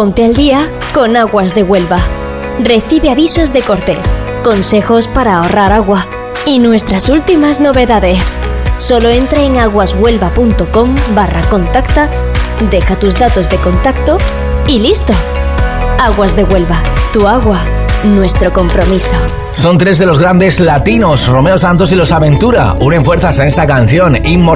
Ponte al día con Aguas de Huelva. Recibe avisos de cortes, consejos para ahorrar agua y nuestras últimas novedades. Solo entra en aguashuelva.com/contacta, deja tus datos de contacto y listo. Aguas de Huelva, tu agua, nuestro compromiso. Son tres de los grandes latinos, Romeo Santos y Los Aventura, unen fuerzas en esta canción,